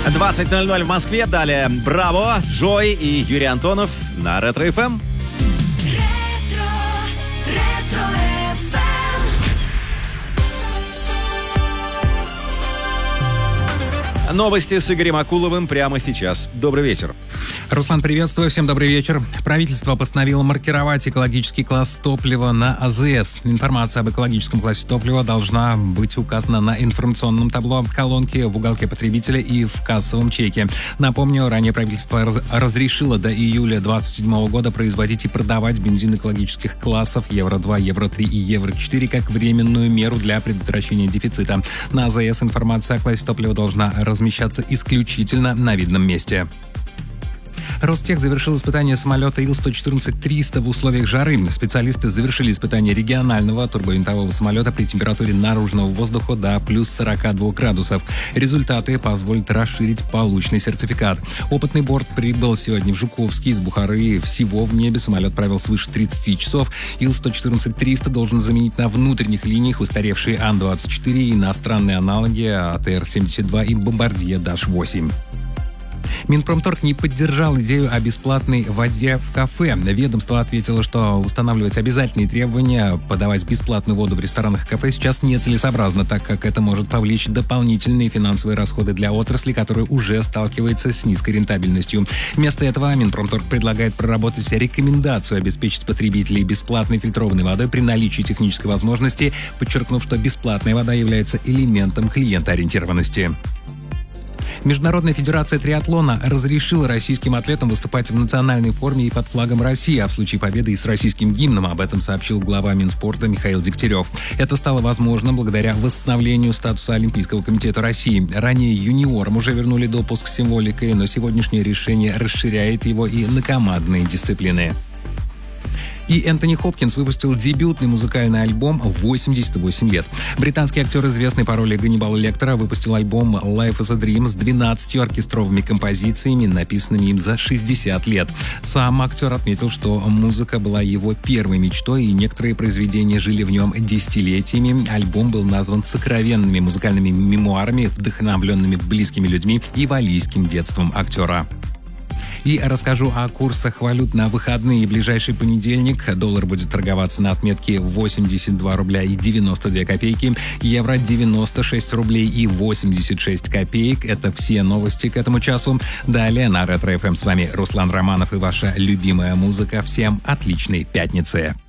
20:00 в Москве. Далее Браво, Джой и Юрий Антонов на Ретро-ФМ. Новости с Игорем Акуловым прямо сейчас. Добрый вечер. Руслан, приветствую. Всем добрый вечер. Правительство постановило маркировать экологический класс топлива на АЗС. Информация об экологическом классе топлива должна быть указана на информационном табло, колонке в уголке потребителя и в кассовом чеке. Напомню, ранее правительство разрешило до июля 2027 года производить и продавать бензин экологических классов Евро-2, Евро-3 и Евро-4 как временную меру для предотвращения дефицита. На АЗС информация о классе топлива должна размещаться исключительно на видном месте. Ростех завершил испытание самолета Ил-114-300 в условиях жары. Специалисты завершили испытание регионального турбовинтового самолета при температуре наружного воздуха до плюс 42 градусов. Результаты позволят расширить полученный сертификат. Опытный борт прибыл сегодня в Жуковский из Бухары. Всего в небе самолет провел свыше 30 часов. Ил-114-300 должен заменить на внутренних линиях устаревшие Ан-24 и иностранные аналоги АТР-72 и Бомбардье Даш-8. Минпромторг не поддержал идею о бесплатной воде в кафе. Ведомство ответило, что устанавливать обязательные требования подавать бесплатную воду в ресторанах и кафе сейчас нецелесообразно, так как это может повлечь дополнительные финансовые расходы для отрасли, которая уже сталкивается с низкой рентабельностью. Вместо этого Минпромторг предлагает проработать рекомендацию обеспечить потребителей бесплатной фильтрованной водой при наличии технической возможности, подчеркнув, что бесплатная вода является элементом клиентоориентированности. Международная федерация триатлона разрешила российским атлетам выступать в национальной форме и под флагом России, а в случае победы и с российским гимном. Об этом сообщил глава Минспорта Михаил Дегтярев. Это стало возможно благодаря восстановлению статуса Олимпийского комитета России. Ранее юниорам уже вернули допуск с символикой, но сегодняшнее решение расширяет его и на командные дисциплины. И Энтони Хопкинс выпустил дебютный музыкальный альбом в 88 лет. Британский актер, известный по роли Ганнибала Лектора, выпустил альбом «Life is a Dream» с 12 оркестровыми композициями, написанными им за 60 лет. Сам актер отметил, что музыка была его первой мечтой, и некоторые произведения жили в нем десятилетиями. Альбом был назван сокровенными музыкальными мемуарами, вдохновленными близкими людьми и валлийским детством актера. И расскажу о курсах валют на выходные. Ближайший понедельник доллар будет торговаться на отметке 82 рубля и 92 копейки, евро 96 рублей и 86 копеек. Это все новости к этому часу. Далее на Ретро-ФМ с вами Руслан Романов и ваша любимая музыка. Всем отличной пятницы.